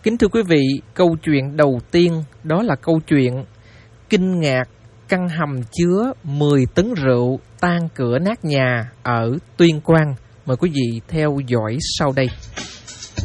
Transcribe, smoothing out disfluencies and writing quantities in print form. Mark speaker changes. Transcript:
Speaker 1: Kính thưa quý vị, câu chuyện đầu tiên đó là câu chuyện kinh ngạc căn hầm chứa 10 tấn rượu tan cửa nát nhà ở Tuyên Quang. Mời quý vị theo dõi sau đây.